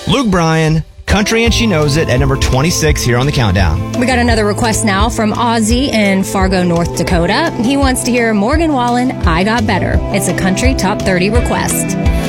Luke Bryan, Country and She Knows It at number 26 here on the countdown. We got another request now from Ozzy in Fargo, North Dakota. He wants to hear Morgan Wallen, I Got Better. It's a country top 30 request.